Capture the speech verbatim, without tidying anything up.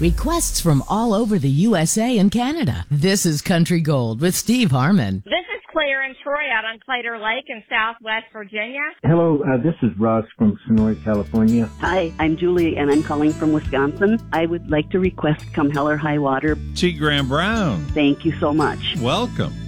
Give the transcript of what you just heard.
Requests from all over the U S A and Canada. This is Country Gold with Steve Harmon. This is Claire and Troy out on Plater Lake in Southwest Virginia. Hello, uh, this is Ross from Sonora, California. Hi, I'm Julie, and I'm calling from Wisconsin. I would like to request Come Hell or High Water. T. Graham Brown. Thank you so much. Welcome.